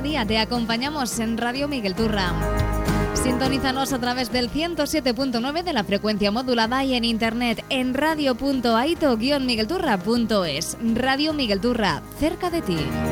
día te acompañamos en Radio Miguel Turra. Sintonízanos a través del 107.9 de la frecuencia modulada y en internet en radio.aito-miguelturra.es. Radio Miguel Turra, cerca de ti.